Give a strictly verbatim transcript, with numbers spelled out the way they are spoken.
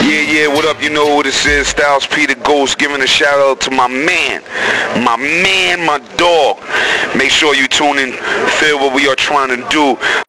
Yeah, yeah, what up? You know who this is. Styles P the Ghost, giving a shout out to my man. My man, my dog. Make sure you tune in, feel what we are trying to do.